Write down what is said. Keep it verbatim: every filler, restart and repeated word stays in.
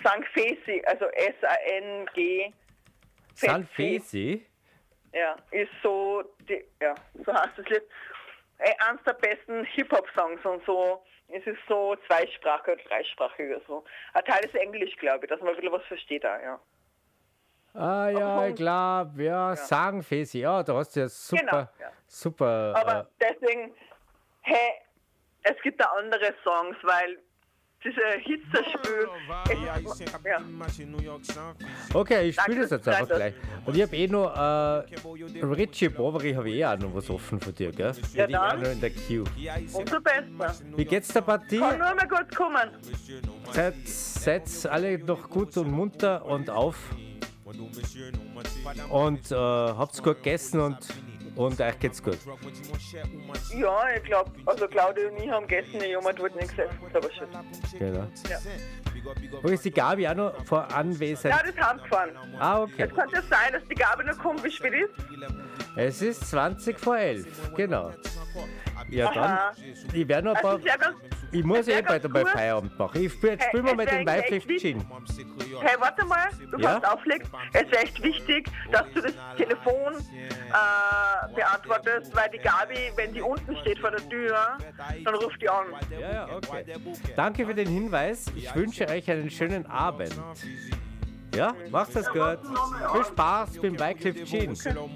Sanfesi, also S A N G. Sanfesi? Ja, ist so, die, ja, so heißt das Lied. Eins der besten Hip-Hop-Songs und so. Es ist so zweisprachig oder dreisprachig oder so. Ein Teil ist Englisch, glaube ich, dass man ein bisschen was versteht da, ja. Ah ja, Aber ich glaube, ja, ja. Sanfesi, ja, da hast du ja super, genau, ja. super. Aber äh, deswegen, hey, es gibt da andere Songs, weil diese Hitzespiel. Ja. Okay, ich spiele das jetzt einfach gleich. Und ich habe eh noch, äh, Richie Bovary habe ich eh auch noch was offen für dich, gell? Ja, die auch dann. noch in der Queue. Umso besser. Wie geht's der Partie? Kann nur mal kurz kommen. Seid, seid alle noch gut und munter und auf. Und äh, habt's gut gegessen und, und euch geht's gut. Ja, ich glaube, also Claudia und ich haben gegessen, jemand wird nicht gesessen, ist aber schön. Genau. Ja. Wo ist die Gabi auch noch vor anwesend? Ja, das ist heimgefahren. Ah, okay. Jetzt könnte es sein, dass die Gabi noch kommt, wie spät ist. Es ist zwanzig vor elf, genau. Ja, Aha. dann, ich werde noch ein paar... Also sehr ganz, Ich muss eh bald einmal cool. Feierabend machen. Ich spiele Hey, spiel mal es mit wär dem eigentlich Wycliffe echt Gin. Hey, warte mal, du Ja? kannst auflegst. Es ist echt wichtig, dass du das Telefon äh, beantwortest, weil die Gabi, wenn die unten steht vor der Tür, dann ruft die an. Ja, ja, okay. Danke für den Hinweis. Ich wünsche euch einen schönen Abend. Ja, macht's das gut. Viel Spaß beim Wycliffe Gin.